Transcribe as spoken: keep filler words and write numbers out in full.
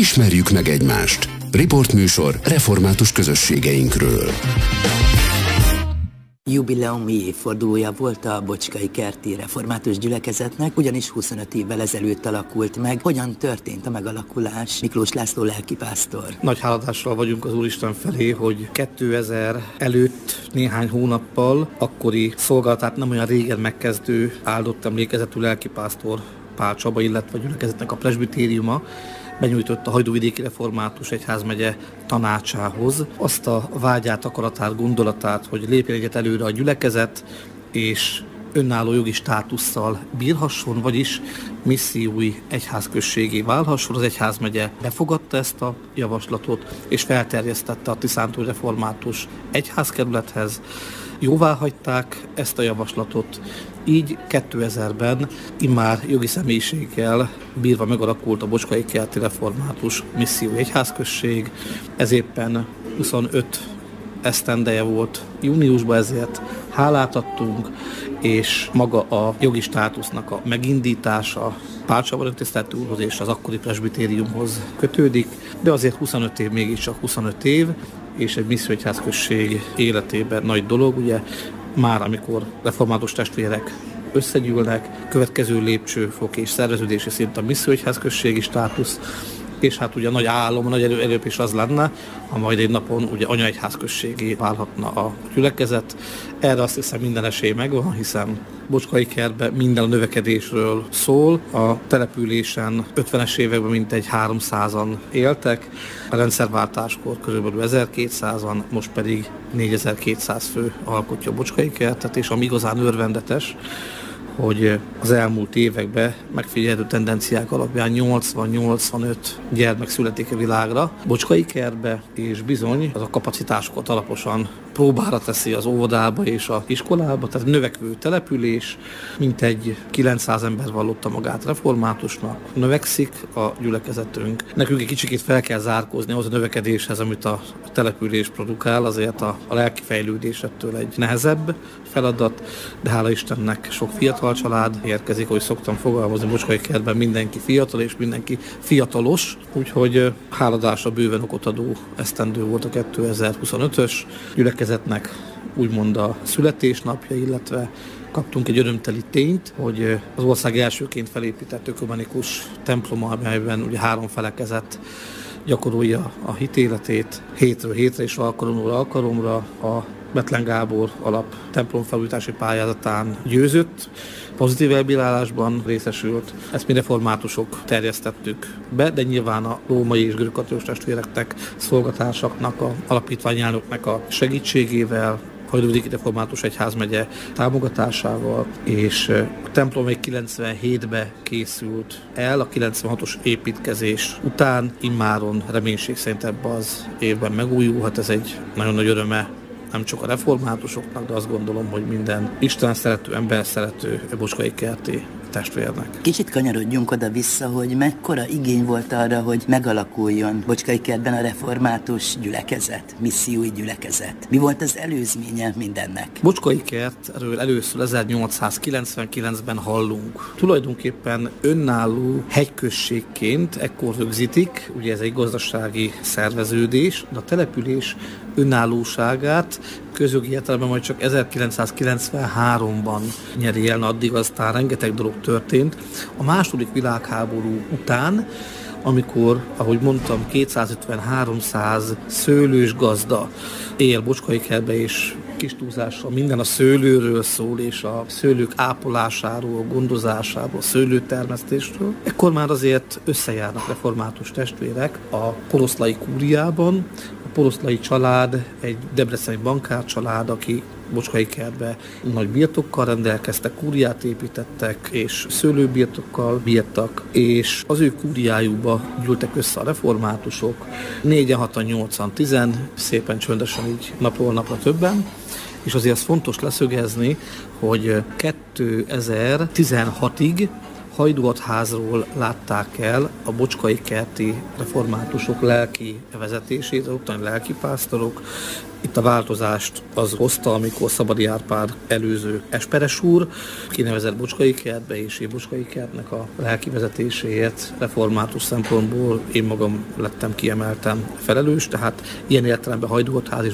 Ismerjük meg egymást. Riportműsor református közösségeinkről. Jubileumi évfordulója volt a Bocskai Kerti Református Gyülekezetnek, ugyanis huszonöt évvel ezelőtt alakult meg. Hogyan történt a megalakulás? Miklós László lelkipásztor. Nagy háladással vagyunk az Úristen felé, hogy kétezer előtt néhány hónappal akkori szolgálatát nem olyan régen megkezdő áldott emlékezetű lelkipásztor Pál Csaba, illetve a gyülekezetnek a presbitériuma benyújtotta a Hajdúvidéki Református Egyházmegye tanácsához azt a vágyát, akaratát, gondolatát, hogy lépjen egyet előre a gyülekezet, és önálló jogi státusszal bírhasson, vagyis missziói egyházközségé válhasson. Az egyházmegye befogadta ezt a javaslatot, és felterjesztette a Tiszántúli Református Egyházkerülethez. Jóvá hagyták ezt a javaslatot, így kétezerben immár jogi személyiséggel bírva megalakult a Bocskai Kerti Református Missziói Egyházközség. Ez éppen huszonöt esztendeje volt júniusban, ezért hálát adtunk, és maga a jogi státusznak a megindítása Pál Csaba öntiszteleti úrhoz és az akkori presbitériumhoz kötődik, de azért huszonöt év mégiscsak huszonöt év, és egy misszióegyházközség életében nagy dolog, ugye már amikor református testvérek összegyűlnek, következő lépcsőfok és szerveződési szint a misszióegyházközségi státusz, és hát ugye nagy álom, nagy erő, erőp az lenne, ha majd egy napon ugye anyaegyházközségé válhatna a gyülekezet. Erre azt hiszem minden esély megvan, hiszen Bocskai Kertben minden a növekedésről szól. A településen ötvenes években mintegy háromszázan éltek, a rendszerváltáskor körülbelül ezerkétszázan, most pedig négyezer-kétszáz fő alkotja a Bocskai Kertet, és ami igazán örvendetes, hogy az elmúlt években megfigyelhető tendenciák alapján nyolcvan-nyolcvanöt gyermek születik a világra Bocskai Kertbe, és bizony az a kapacitásokat alaposan próbára teszi az óvodába és az iskolába, tehát növekvő település, mintegy kilencszáz ember vallotta magát reformátusnak, növekszik a gyülekezetünk. Nekünk egy kicsikét fel kell zárkózni ahhoz a növekedéshez, amit a település produkál, azért a, a lelki fejlődés ettől egy nehezebb feladat, de hála Istennek sok fiatal család érkezik, ahogy szoktam fogalmazni, Bocskai Kertben mindenki fiatal és mindenki fiatalos, úgyhogy háladásra bőven okot adó esztendő volt a kétezer-huszonötös gyülekezetnek, úgymond a születésnapja, illetve kaptunk egy örömteli tényt, hogy az ország elsőként felépített ökumenikus temploma, amelyben ugye három felekezet gyakorolja a hitéletét hétről hétre és alkalomról alkalomra. A Bethlen Gábor alap templomfelújítási pályázatán győzött, pozitív elbírálásban részesült. Ezt mi reformátusok terjesztettük be, de nyilván a római és görögkatolikus testvéreknek, szolgatársaknak, a alapítványelnöknek a segítségével, Hajdúvidéki Református Egyházmegye támogatásával, és a templom még kilencvenhétben készült el, a kilencvenhatos építkezés után, immáron reménység szerint ebben az évben megújulhat. Ez egy nagyon nagy öröme nem csak a reformátusoknak, de azt gondolom, hogy minden Isten szerető, ember szerető Bocskai Kerti testvérnek. Kicsit kanyarodjunk oda-vissza, hogy mekkora igény volt arra, hogy megalakuljon Bocskai Kertben a református gyülekezet, missziói gyülekezet. Mi volt az előzménye mindennek? Bocskai Kertről először ezernyolcszázkilencvenkilencben hallunk. Tulajdonképpen önálló hegyközségként ekkor rögzítik, ugye ez egy gazdasági szerveződés, de a település önállóságát közjogi értelemben majd csak ezerkilencszázkilencvenháromban nyeri el, addig aztán rengeteg dolog történt. A második világháború után, amikor, ahogy mondtam, kétszázötven-háromszáz szőlős gazda él Bocskai Kertbe, és kis túlzással minden a szőlőről szól, és a szőlők ápolásáról, gondozásáról, szőlőtermesztésről. Ekkor már azért összejárnak református testvérek a poroszlai kúriában. A poroszlai család egy debreceni bankár család, aki Bocskai Kertbe nagy birtokkal rendelkeztek, kúriát építettek, és szőlőbirtokkal bírtak, és az ő kúriájukba gyűltek össze a reformátusok, négyen, hatan, nyolcan, tizen, szépen csöndesen így napról napra többen, és azért az fontos leszögezni, hogy kétezer-tizenhatig Hajdúatházról látták el a Bocskai kerti reformátusok lelki vezetését, az ottani lelkipásztorok. Itt a változást az hozta, amikor Szabadi Árpád előző esperes úr kinevezett Bocskai kertbe, és én Bocskai kertnek a lelki vezetéséért református szempontból én magam lettem kiemelten felelős, tehát ilyen értelemben Hajdúatház és